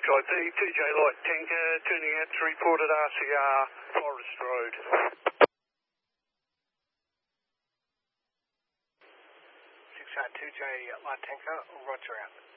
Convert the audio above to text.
Copy, 2J Light Tanker, turning out to report at RCR Forest Road. 2J Light Tanker, roger out.